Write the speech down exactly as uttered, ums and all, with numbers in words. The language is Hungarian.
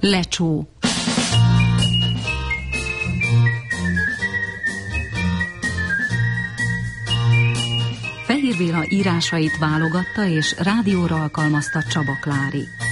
Lecsó. Fehér Béla írásait válogatta és rádióra alkalmazta Csaba Klári.